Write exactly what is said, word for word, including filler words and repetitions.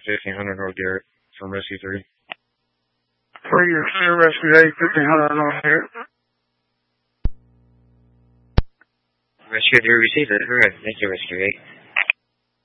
fifteen hundred North Garrett from Rescue three. three, you're clear, Rescue eight, fifteen hundred North Garrett. Rescue three received it. Correct. Thank you, Rescue eight.